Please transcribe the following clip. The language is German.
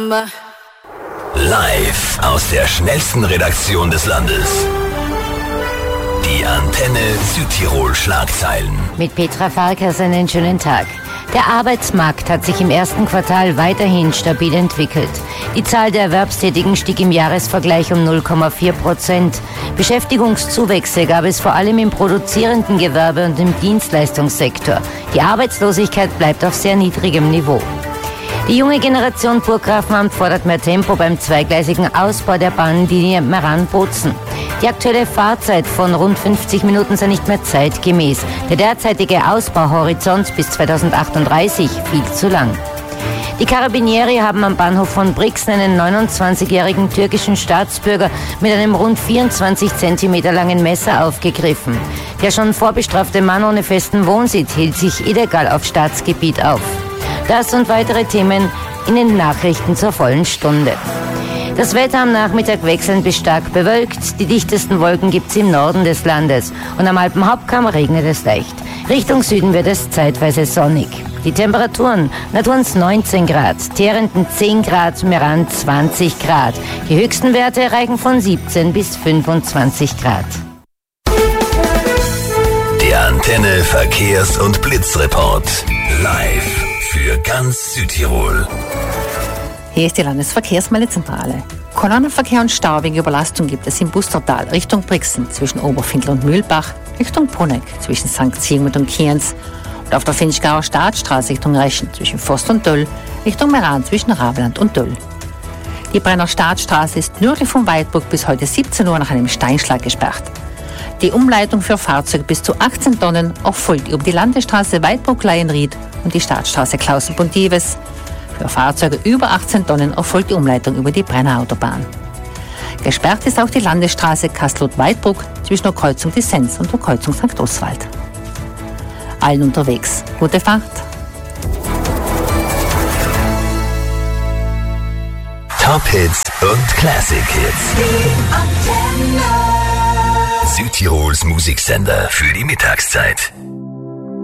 Live aus der schnellsten Redaktion des Landes. Die Antenne Südtirol Schlagzeilen. Mit Petra Farkas einen schönen Tag. Der Arbeitsmarkt hat sich im ersten Quartal weiterhin stabil entwickelt. Die Zahl der Erwerbstätigen stieg im Jahresvergleich um 0,4%. Beschäftigungszuwächse gab es vor allem im produzierenden Gewerbe und im Dienstleistungssektor. Die Arbeitslosigkeit bleibt auf sehr niedrigem Niveau. Die junge Generation Burggrafenamt fordert mehr Tempo beim zweigleisigen Ausbau der Bahnlinie Meran-Bozen. Die aktuelle Fahrzeit von rund 50 Minuten sei nicht mehr zeitgemäß. Der derzeitige Ausbauhorizont bis 2038 viel zu lang. Die Carabinieri haben am Bahnhof von Brixen einen 29-jährigen türkischen Staatsbürger mit einem rund 24 Zentimeter langen Messer aufgegriffen. Der schon vorbestrafte Mann ohne festen Wohnsitz hielt sich illegal auf Staatsgebiet auf. Das und weitere Themen in den Nachrichten zur vollen Stunde. Das Wetter am Nachmittag wechselnd bis stark bewölkt. Die dichtesten Wolken gibt es im Norden des Landes. Und am Alpenhauptkamm regnet es leicht. Richtung Süden wird es zeitweise sonnig. Die Temperaturen: Naturens 19 Grad, Teerenden 10 Grad, Meran 20 Grad. Die höchsten Werte reichen von 17 bis 25 Grad. Der Antenne Verkehrs- und Blitzreport. Live für ganz Südtirol. Hier ist die Landesverkehrsmeldezentrale. Kolonnenverkehr und Stau wegen Überlastung gibt es im Bustertal Richtung Brixen zwischen Oberfindl und Mühlbach, Richtung Bruneck zwischen St. Zygmunt und Kienz und auf der Finchgauer Staatsstraße Richtung Reschen zwischen Forst und Döll, Richtung Meran zwischen Rabeland und Döll. Die Brenner Staatsstraße ist nördlich von Weidbruck bis heute 17 Uhr nach einem Steinschlag gesperrt. Die Umleitung für Fahrzeuge bis zu 18 Tonnen erfolgt über die Landesstraße Weidbruck-Leienried und die Staatsstraße Klausenbund-Dives. Für Fahrzeuge über 18 Tonnen erfolgt die Umleitung über die Brenner Autobahn. Gesperrt ist auch die Landesstraße Kastelrut-Weidbruck zwischen der Kreuzung Dissens und der Kreuzung St. Oswald. Allen unterwegs gute Fahrt. Top Hits und Classic Hits. Südtirols Musiksender für die Mittagszeit.